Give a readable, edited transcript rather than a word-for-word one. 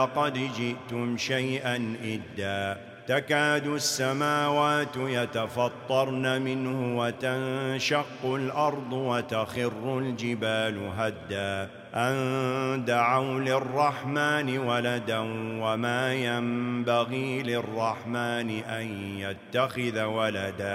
لقد جئتم شيئا إدا تكاد السماوات يتفطرن منه وتنشق الأرض وتخر الجبال هدا أن دعوا للرحمن ولدا وما ينبغي للرحمن أن يتخذ ولدا.